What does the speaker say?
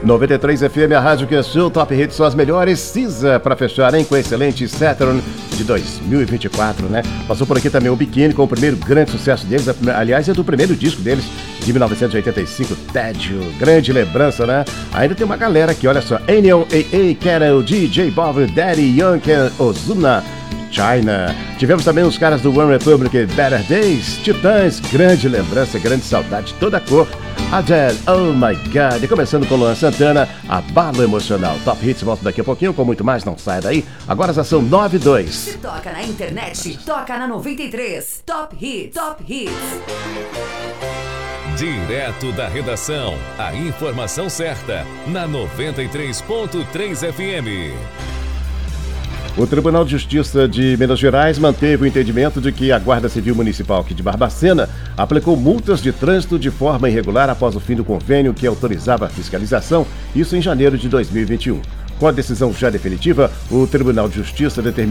93 FM, a rádio que é seu, Top Hits são as melhores. Cisa, para fechar, hein, com o excelente Saturn de 2024, né? Passou por aqui também o Biquíni, com o primeiro grande sucesso deles, aliás, é do primeiro disco deles, de 1985, Tédio. Grande lembrança, né? Ainda tem uma galera aqui, olha só. Anion, A.A., Carol, DJ Bob, Daddy Yankee, Ozuna, China. Tivemos também os caras do One Republic, Better Days, Titãs, grande lembrança, grande saudade, toda cor. Adele, Oh My God. E começando com Luan Santana, Abalo Emocional. Top Hits, volta daqui a pouquinho com muito mais, não sai daí. Agora já são 9:02. Se toca na internet, toca na 93. Top Hits, Top Hits. Direto da redação, a informação certa, na 93.3 FM. O Tribunal de Justiça de Minas Gerais manteve o entendimento de que a Guarda Civil Municipal aqui de Barbacena aplicou multas de trânsito de forma irregular após o fim do convênio que autorizava a fiscalização, isso em janeiro de 2021. Com a decisão já definitiva, o Tribunal de Justiça determinou